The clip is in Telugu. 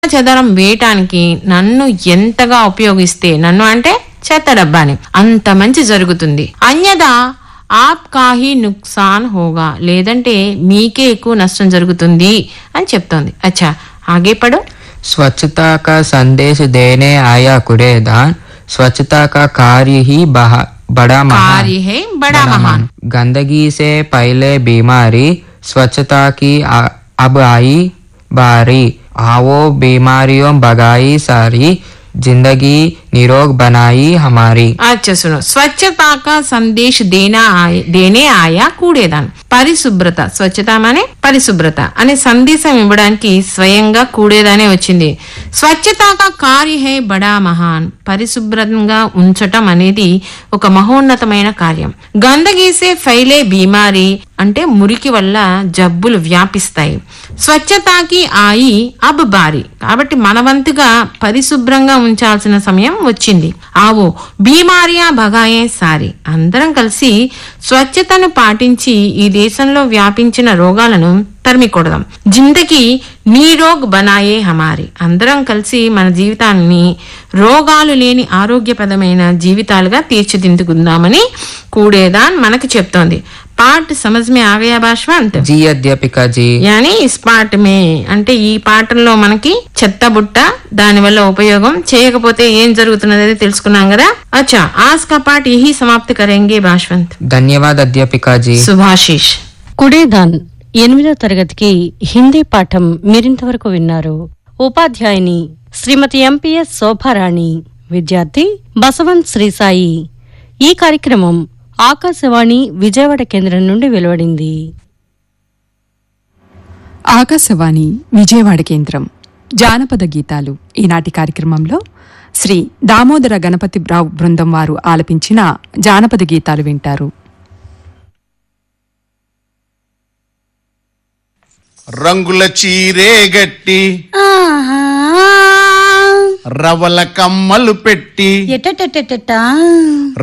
చెదరం వేయటానికి నన్ను ఎంతగా ఉపయోగిస్తే, నన్ను అంటే చెత్త డబ్బాని, అంత మంచి జరుగుతుంది. అన్యదా ఆప్ కాహి నుక్సాన్ హోగా, లేదంటే మీకే ఎక్కువ నష్టం జరుగుతుంది అని చెప్తోంది. అచ్చా ఆగే పడు. स्वच्छता का संदेश देने आया कूड़ेदान, स्वच्छता का कार्य ही बड़ा कार्य है बड़ा महान. गंदगी से पहले बीमारी, स्वच्छता की अब आई बारी, आओ बीमारियों भगाई सारी, जिंदगी निरोग बनाई हमारी. अच्छा सुनो, स्वच्छता का संदेश देने आया कूड़ेदान. పరిశుభ్రత, స్వచ్ఛత అనే పరిశుభ్రత అనే సందేశం ఇవ్వడానికి స్వయంగా కూడేదానే వచ్చింది. స్వచ్ఛతాగా కార్య హై బడా మహాన్, పరిశుభ్రంగా ఉంచటం అనేది ఒక మహోన్నతమైన కార్యం. గందగీసే ఫైలే బీమారి అంటే మురికి వల్ల జబ్బులు వ్యాపిస్తాయి. స్వచ్ఛతాకి ఆయి అబ్ బారి, కాబట్టి మనవంతుగా పరిశుభ్రంగా ఉంచాల్సిన సమయం వచ్చింది. ఆవో బీమారియా భగాయే సారి, అందరం కలిసి స్వచ్ఛతను పాటించి ఈ దేశంలో వ్యాపించిన రోగాలను తరిమికొడదాం. జిందగీ నీరోగ్ బనాయే హమారి, అందరం కలిసి మన జీవితాన్ని రోగాలు లేని ఆరోగ్యప్రదమైన జీవితాలుగా తీర్చిదిద్దుకుందామని కూడేదాన్ మనకి చెప్తోంది. పాట సమజ్ మే ఆ గయా భాష్వంత్? G అధ్యాపిక G. యాని ఇస్ పాట మే అంటే ఈ పాటల్లో మనకి చెత్త బుట్ట, దాని వల్ల ఉపయోగం, చేయకపోతే ఏం జరుగుతున్నది తెలుసుకున్నాం కదా. అచ్చా ఆజ్ కా పాట యహీ సమాప్త కరేంగే భాష్వంత్. ధన్యవాద్ అధ్యాపిక జీ. సుభాషిష్. కుడేదాన్ 8వ తరగతికి హిందీ పాఠం మీరింతవరకు విన్నారు. ఉపాధ్యాయుని శ్రీమతి ఎంపీఎస్ శోభారాణి, విద్యార్థి బసవంత్ శ్రీసాయి. ఈ కార్యక్రమం ఆకాశవాణి విజయవాడ కేంద్రం నుండి వెలువడింది. ఆకాశవాణి విజయవాడ కేంద్రం జానపద గీతాలు. ఈనాటి కార్యక్రమంలో శ్రీ దామోదర గణపతిరావు బృందం వారు ఆలపించిన జానపద గీతాలు వింటారు. రంగుల చీరే గట్టి, రవల కమ్మలు పెట్టి,